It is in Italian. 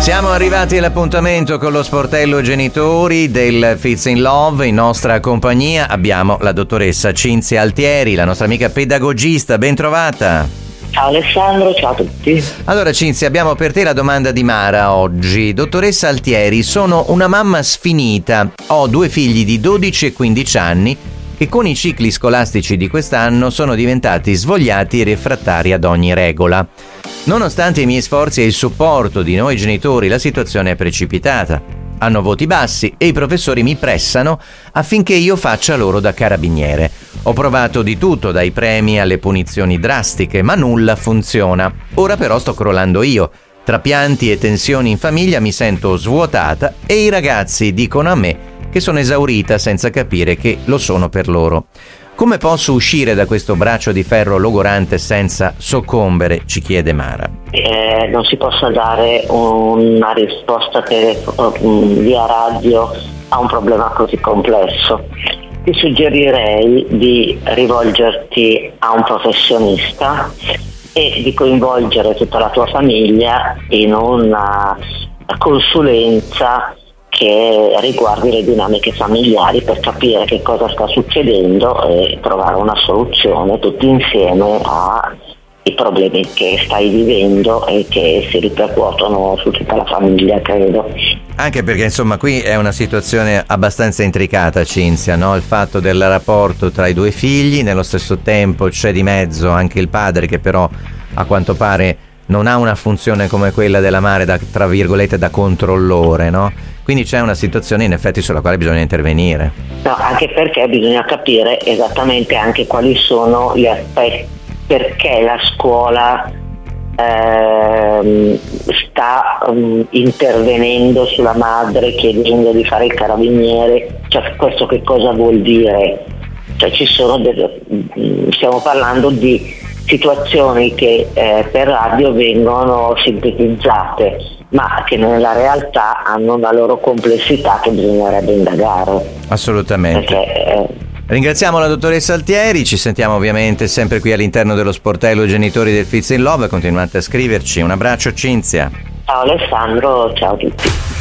Siamo arrivati all'appuntamento con lo sportello genitori del Fits in Love. In nostra compagnia abbiamo la dottoressa Cinzia Altieri, la nostra amica pedagogista. Ben trovata. Ciao Alessandro, ciao a tutti. Allora Cinzia, abbiamo per te la domanda di Mara oggi. Dottoressa Altieri, sono una mamma sfinita. Ho 2 figli di 12 e 15 anni che con i cicli scolastici di quest'anno sono diventati svogliati e refrattari ad ogni regola. Nonostante i miei sforzi e il supporto di noi genitori, la situazione è precipitata. Hanno voti bassi e i professori mi pressano affinché io faccia loro da carabiniere. Ho provato di tutto, dai premi alle punizioni drastiche, ma nulla funziona. Ora però sto crollando io. Tra pianti e tensioni in famiglia mi sento svuotata e i ragazzi dicono a me che sono esaurita senza capire che lo sono per loro. Come posso uscire da questo braccio di ferro logorante senza soccombere? Ci chiede Mara. Non si possa dare una risposta via radio a un problema così complesso. Ti suggerirei di rivolgerti a un professionista e di coinvolgere tutta la tua famiglia in una consulenza che riguardi le dinamiche familiari per capire che cosa sta succedendo e trovare una soluzione tutti insieme ai problemi che stai vivendo e che si ripercuotono su tutta la famiglia, credo. Anche perché insomma qui è una situazione abbastanza intricata, Cinzia, no? Il fatto del rapporto tra i 2 figli, nello stesso tempo c'è di mezzo anche il padre che però a quanto pare non ha una funzione come quella della madre da, tra virgolette, da controllore, no? Quindi c'è una situazione in effetti sulla quale bisogna intervenire. No, anche perché bisogna capire esattamente anche quali sono gli aspetti, perché la scuola sta intervenendo sulla madre chiedendo di fare il carabiniere, cioè questo che cosa vuol dire? Cioè stiamo parlando di situazioni che per radio vengono sintetizzate, ma che nella realtà hanno una loro complessità che bisognerebbe indagare. Assolutamente. Ringraziamo la dottoressa Altieri, ci sentiamo ovviamente sempre qui all'interno dello sportello genitori del Fits in Love, continuate a scriverci. Un abbraccio Cinzia. Ciao Alessandro, ciao a tutti.